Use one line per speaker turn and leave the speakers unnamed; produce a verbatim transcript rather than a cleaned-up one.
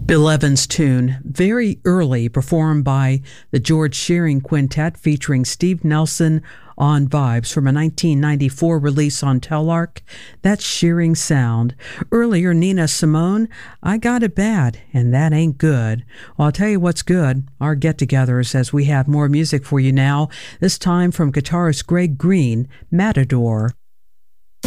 Bill Evans' tune, Very Early, performed by the George Shearing Quintet featuring Steve Nelson on Vibes from a nineteen ninety-four release on Telarc. That's Shearing Sound. Earlier, Nina Simone, I Got It Bad, and That Ain't Good. Well, I'll tell you what's good, our get-togethers, as we have more music for you now, this time from guitarist Greg Green, Matador.